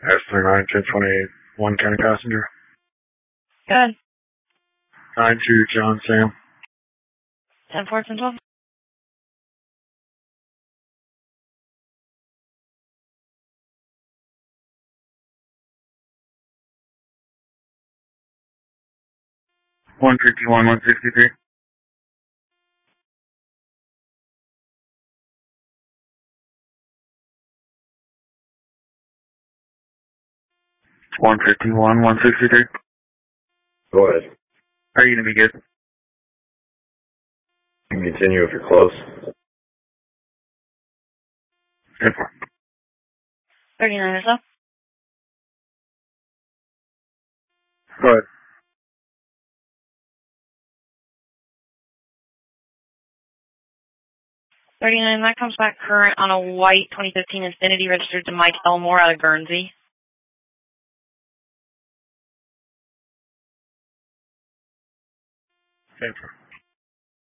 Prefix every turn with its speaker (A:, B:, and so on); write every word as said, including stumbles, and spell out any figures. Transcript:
A: S three nine ten twenty-eight, one county passenger.
B: Good.
A: nine two John Sam.
B: ten four, ten twelve.
A: one fifty-one, one sixty-three. one fifty-one, one sixty-three.
C: Go ahead.
A: Are you going to be good?
C: You can continue if you're close.
A: ten four.
B: thirty-nine or so.
A: Go ahead.
B: thirty-nine, that comes back current on a white twenty fifteen Infiniti registered to Mike Elmore out of Guernsey.
A: ten four.